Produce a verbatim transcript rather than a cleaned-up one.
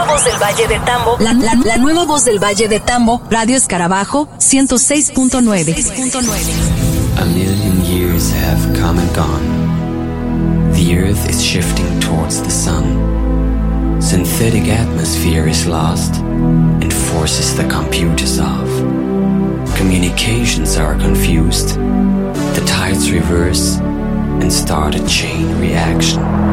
voz del Valle de Tambo. La, la, la nueva voz del Valle de Tambo. Radio Escarabajo ciento seis punto nueve. A million years have come and gone. The earth is shifting towards the sun. Synthetic atmosphere is lost and forces the computers off. Communications are confused. The tides reverse and start a chain reaction.